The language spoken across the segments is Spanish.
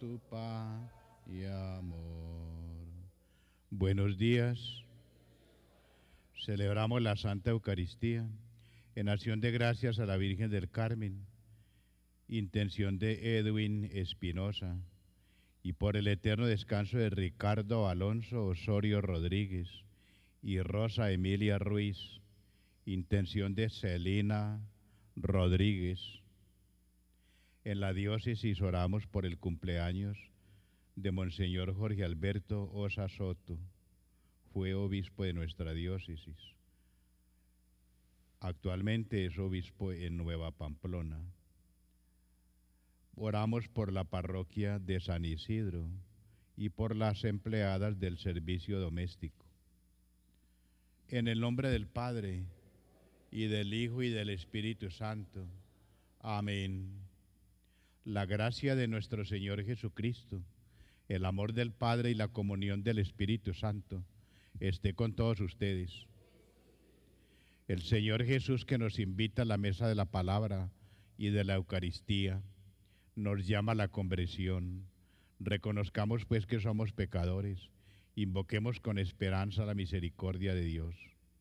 tu paz y amor. Buenos días. Celebramos la Santa Eucaristía en acción de gracias a la Virgen del Carmen, intención de Edwin Espinosa, y por el eterno descanso de Ricardo Alonso Osorio Rodríguez y Rosa Emilia Ruiz, intención de Celina Rodríguez. En la diócesis oramos por el cumpleaños de Monseñor Jorge Alberto Osa Soto, fue obispo de nuestra diócesis. Actualmente es obispo en Nueva Pamplona. Oramos por la parroquia de San Isidro y por las empleadas del servicio doméstico. En el nombre del Padre, y del Hijo, y del Espíritu Santo. Amén. La gracia de nuestro Señor Jesucristo, el amor del Padre y la comunión del Espíritu Santo esté con todos ustedes. El Señor Jesús, que nos invita a la mesa de la palabra y de la Eucaristía, nos llama a la conversión. Reconozcamos pues que somos pecadores, invoquemos con esperanza la misericordia de Dios.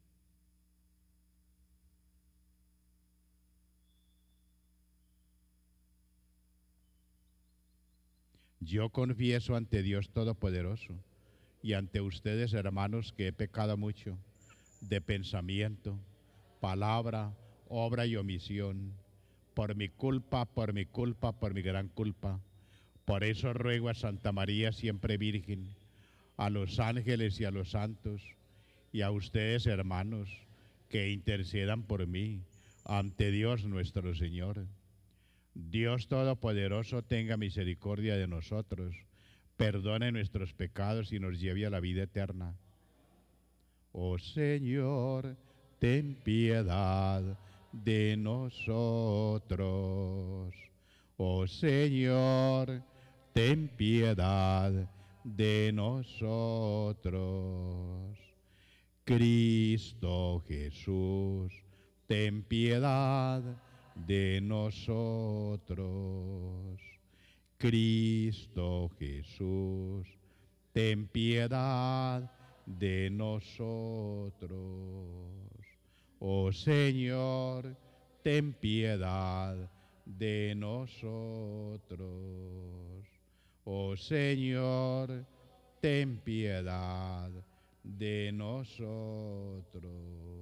Yo confieso ante Dios Todopoderoso y ante ustedes, hermanos, que he pecado mucho de pensamiento, palabra, obra y omisión, por mi culpa, por mi gran culpa. Por eso ruego a Santa María, siempre Virgen, a los ángeles y a los santos, y a ustedes, hermanos, que intercedan por mí ante Dios nuestro Señor. Dios Todopoderoso tenga misericordia de nosotros, perdone nuestros pecados y nos lleve a la vida eterna. Oh Señor, ten piedad de nosotros. Oh Señor, ten piedad de nosotros. Cristo Jesús, ten piedad de nosotros. Cristo Jesús, ten piedad de nosotros. Oh Señor, ten piedad de nosotros. Oh Señor, ten piedad de nosotros.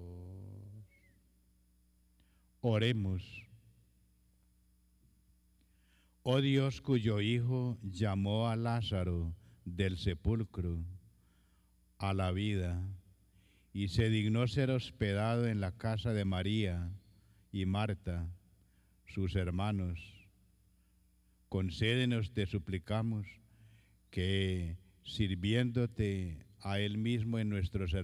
Oremos. Oh Dios, cuyo Hijo llamó a Lázaro del sepulcro a la vida y se dignó ser hospedado en la casa de María y Marta, sus hermanos, concédenos, te suplicamos, que sirviéndote a Él mismo en nuestros